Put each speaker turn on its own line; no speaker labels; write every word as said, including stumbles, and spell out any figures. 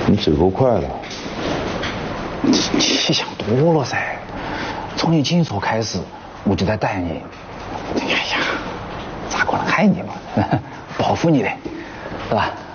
你走够快了。
你你想多了噻，从你今早开始我就在带你。哎呀，咋可能害你嘛？保护你的，是吧？